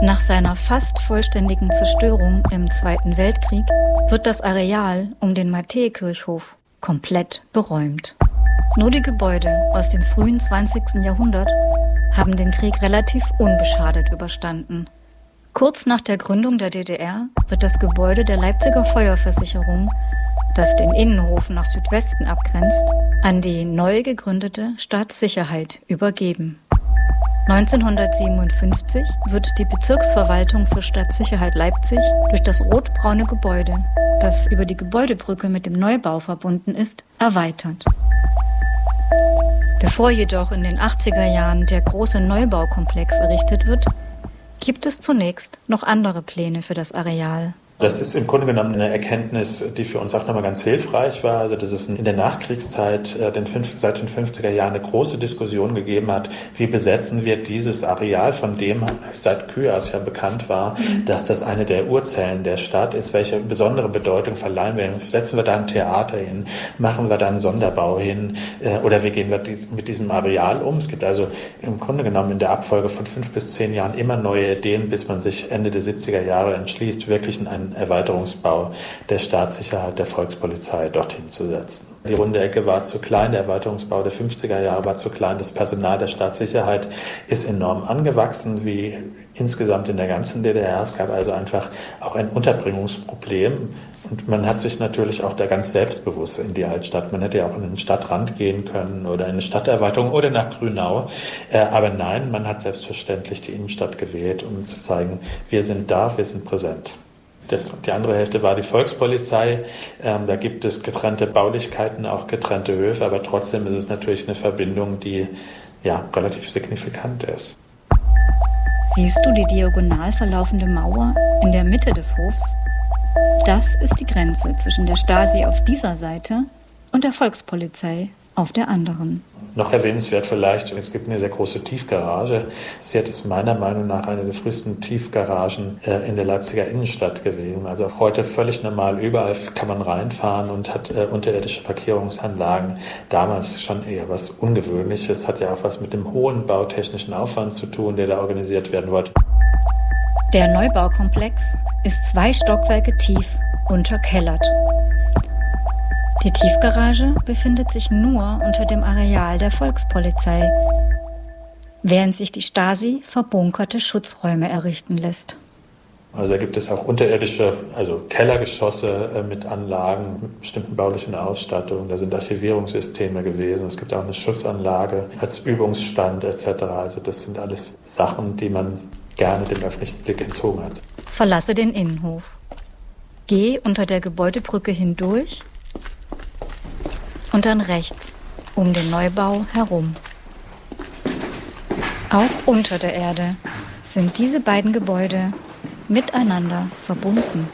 Nach seiner fast vollständigen Zerstörung im Zweiten Weltkrieg wird das Areal um den Matthäikirchhof komplett beräumt. Nur die Gebäude aus dem frühen 20. Jahrhundert haben den Krieg relativ unbeschadet überstanden. Kurz nach der Gründung der DDR wird das Gebäude der Leipziger Feuerversicherung, das den Innenhof nach Südwesten abgrenzt, an die neu gegründete Staatssicherheit übergeben. 1957 wird die Bezirksverwaltung für Stadtsicherheit Leipzig durch das rotbraune Gebäude, das über die Gebäudebrücke mit dem Neubau verbunden ist, erweitert. Bevor jedoch in den 80er Jahren der große Neubaukomplex errichtet wird, gibt es zunächst noch andere Pläne für das Areal. Das ist im Grunde genommen eine Erkenntnis, die für uns auch nochmal ganz hilfreich war. Also, dass es in der Nachkriegszeit, seit den 50er Jahren, eine große Diskussion gegeben hat, wie besetzen wir dieses Areal, von dem seit Küas ja bekannt war, dass das eine der Urzellen der Stadt ist. Welche besondere Bedeutung verleihen wir? Setzen wir da ein Theater hin? Machen wir da einen Sonderbau hin? Oder wie gehen wir mit diesem Areal um? Es gibt also im Grunde genommen in der Abfolge von 5 bis 10 Jahren immer neue Ideen, bis man sich Ende der 70er Jahre entschließt, wirklich einen Erweiterungsbau der Staatssicherheit der Volkspolizei dorthin zu setzen. Die runde Ecke war zu klein, der Erweiterungsbau der 50er Jahre war zu klein, das Personal der Staatssicherheit ist enorm angewachsen, wie insgesamt in der ganzen DDR. Es gab also einfach auch ein Unterbringungsproblem und man hat sich natürlich auch da ganz selbstbewusst in die Altstadt. Man hätte ja auch in den Stadtrand gehen können oder in eine Stadterweiterung oder nach Grünau. Aber nein, man hat selbstverständlich die Innenstadt gewählt, um zu zeigen, wir sind da, wir sind präsent. Die andere Hälfte war die Volkspolizei. Da gibt es getrennte Baulichkeiten, auch getrennte Höfe, aber trotzdem ist es natürlich eine Verbindung, die ja relativ signifikant ist. Siehst du die diagonal verlaufende Mauer in der Mitte des Hofs? Das ist die Grenze zwischen der Stasi auf dieser Seite und der Volkspolizei auf der anderen. Noch erwähnenswert vielleicht, es gibt eine sehr große Tiefgarage. Sie ist meiner Meinung nach eine der frühesten Tiefgaragen in der Leipziger Innenstadt gewesen. Also auch heute völlig normal, überall kann man reinfahren und hat unterirdische Parkierungsanlagen. Damals schon eher was Ungewöhnliches, hat ja auch was mit dem hohen bautechnischen Aufwand zu tun, der da organisiert werden wollte. Der Neubaukomplex ist 2 Stockwerke tief unterkellert. Die Tiefgarage befindet sich nur unter dem Areal der Volkspolizei, während sich die Stasi verbunkerte Schutzräume errichten lässt. Also da gibt es auch unterirdische, also Kellergeschosse mit Anlagen, mit bestimmten baulichen Ausstattungen. Da sind Archivierungssysteme gewesen. Es gibt auch eine Schussanlage als Übungsstand etc. Also das sind alles Sachen, die man gerne dem öffentlichen Blick entzogen hat. Verlasse den Innenhof. Geh unter der Gebäudebrücke hindurch und dann rechts um den Neubau herum. Auch unter der Erde sind diese beiden Gebäude miteinander verbunden.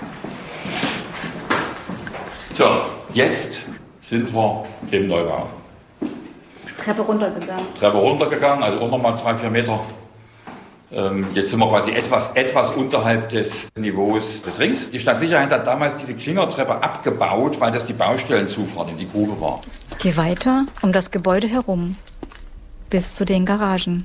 So, jetzt sind wir im Neubau. Treppe runtergegangen, also auch nochmal 3-4 Meter. Jetzt sind wir quasi etwas unterhalb des Niveaus des Rings. Die Stadtsicherheit hat damals diese Klingertreppe abgebaut, weil das die Baustellenzufahrt in die Grube war. Geh weiter um das Gebäude herum, bis zu den Garagen.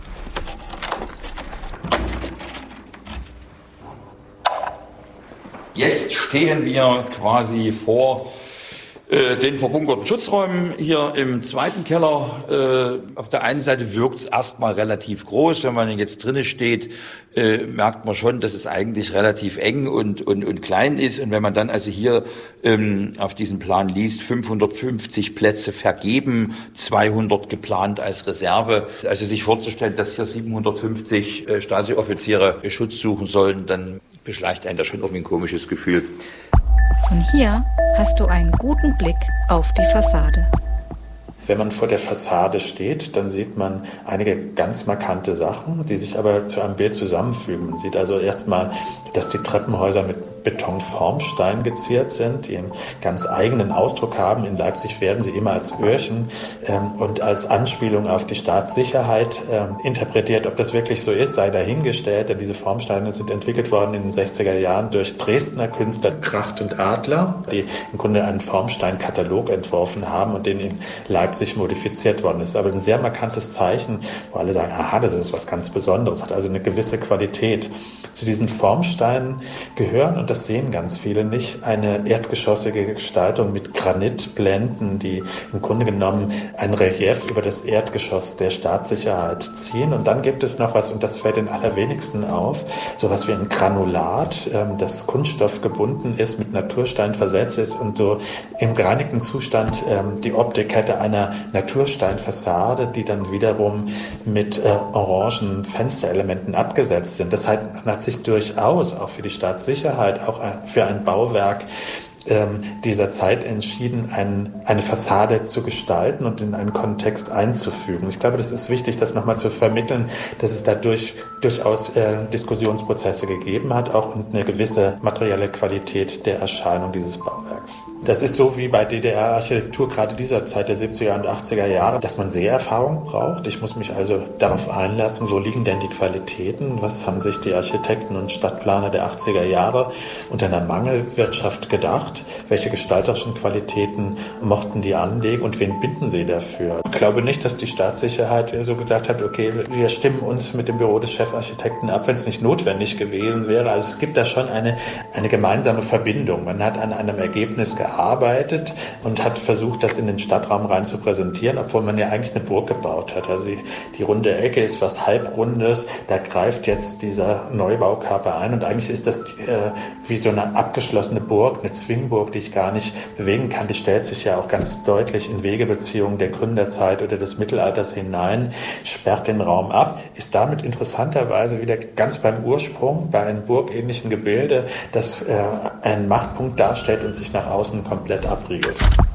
Jetzt stehen wir quasi vor den verbunkerten Schutzräumen hier im zweiten Keller. Auf der einen Seite wirkt es erstmal relativ groß. Wenn man jetzt drinnen steht, merkt man schon, dass es eigentlich relativ eng und klein ist. Und wenn man dann also hier auf diesem Plan liest, 550 Plätze vergeben, 200 geplant als Reserve. Also sich vorzustellen, dass hier 750 Stasi-Offiziere Schutz suchen sollen, dann beschleicht einen da schon irgendwie ein komisches Gefühl. Von hier hast du einen guten Blick auf die Fassade. Wenn man vor der Fassade steht, dann sieht man einige ganz markante Sachen, die sich aber zu einem Bild zusammenfügen. Man sieht also erstmal, dass die Treppenhäuser mit Betonformstein geziert sind, die einen ganz eigenen Ausdruck haben. In Leipzig werden sie immer als Öhrchen und als Anspielung auf die Staatssicherheit interpretiert. Ob das wirklich so ist, sei dahingestellt, denn diese Formsteine sind entwickelt worden in den 60er Jahren durch Dresdner Künstler Kracht und Adler, die im Grunde einen Formsteinkatalog entworfen haben und den in Leipzig sich modifiziert worden ist. Aber ein sehr markantes Zeichen, wo alle sagen, aha, das ist was ganz Besonderes, hat also eine gewisse Qualität. Zu diesen Formsteinen gehören, und das sehen ganz viele nicht, eine erdgeschossige Gestaltung mit Granitblenden, die im Grunde genommen ein Relief über das Erdgeschoss der Staatssicherheit ziehen. Und dann gibt es noch was, und das fällt den allerwenigsten auf, sowas wie ein Granulat, das Kunststoff gebunden ist, mit Naturstein versetzt ist und so im gereinigten Zustand die Optik hätte einer Natursteinfassade, die dann wiederum mit orangen Fensterelementen abgesetzt sind. Das hat sich durchaus auch für die Staatssicherheit, auch für ein Bauwerk dieser Zeit entschieden, eine Fassade zu gestalten und in einen Kontext einzufügen. Ich glaube, das ist wichtig, das nochmal zu vermitteln, dass es dadurch durchaus Diskussionsprozesse gegeben hat, auch eine gewisse materielle Qualität der Erscheinung dieses Bauwerks. Das ist so wie bei DDR-Architektur gerade dieser Zeit der 70er und 80er Jahre, dass man Seherfahrung braucht. Ich muss mich also darauf einlassen, so liegen denn die Qualitäten, was haben sich die Architekten und Stadtplaner der 80er Jahre unter einer Mangelwirtschaft gedacht, welche gestalterischen Qualitäten mochten die anlegen und wen binden sie dafür. Ich glaube nicht, dass die Staatssicherheit so gedacht hat, okay, wir stimmen uns mit dem Büro des Chefarchitekten ab, wenn es nicht notwendig gewesen wäre. Also es gibt da schon eine gemeinsame Verbindung. Man hat an einem Ergebnis gearbeitet und hat versucht, das in den Stadtraum rein zu präsentieren, obwohl man ja eigentlich eine Burg gebaut hat. Also die runde Ecke ist was Halbrundes, da greift jetzt dieser Neubaukörper ein und eigentlich ist das wie so eine abgeschlossene Burg, eine Zwingburg, die ich gar nicht bewegen kann. Die stellt sich ja auch ganz deutlich in Wegebeziehungen der Gründerzeit oder des Mittelalters hinein, sperrt den Raum ab, ist damit interessanterweise wieder ganz beim Ursprung, bei einem burgähnlichen Gebilde, das einen Machtpunkt darstellt und sich nach außen komplett abriegelt.